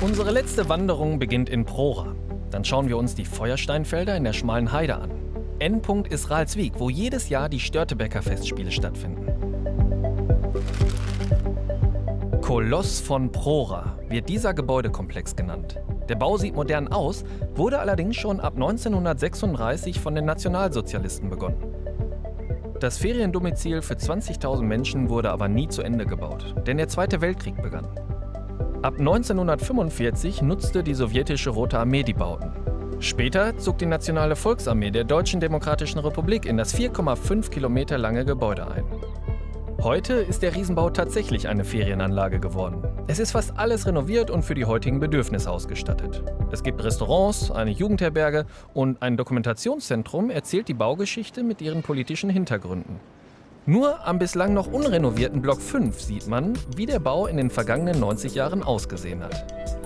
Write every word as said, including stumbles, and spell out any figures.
Unsere letzte Wanderung beginnt in Prora. Dann schauen wir uns die Feuersteinfelder in der schmalen Heide an. Endpunkt ist Ralswiek, wo jedes Jahr die Störtebeker Festspiele stattfinden. Koloss von Prora wird dieser Gebäudekomplex genannt. Der Bau sieht modern aus, wurde allerdings schon ab neunzehnhundertsechsunddreißig von den Nationalsozialisten begonnen. Das Feriendomizil für zwanzigtausend Menschen wurde aber nie zu Ende gebaut, denn der Zweite Weltkrieg begann. Ab neunzehnhundertfünfundvierzig nutzte die sowjetische Rote Armee die Bauten. Später zog die Nationale Volksarmee der Deutschen Demokratischen Republik in das vier Komma fünf Kilometer lange Gebäude ein. Heute ist der Riesenbau tatsächlich eine Ferienanlage geworden. Es ist fast alles renoviert und für die heutigen Bedürfnisse ausgestattet. Es gibt Restaurants, eine Jugendherberge und ein Dokumentationszentrum erzählt die Baugeschichte mit ihren politischen Hintergründen. Nur am bislang noch unrenovierten Block fünf sieht man, wie der Bau in den vergangenen neunzig Jahren ausgesehen hat.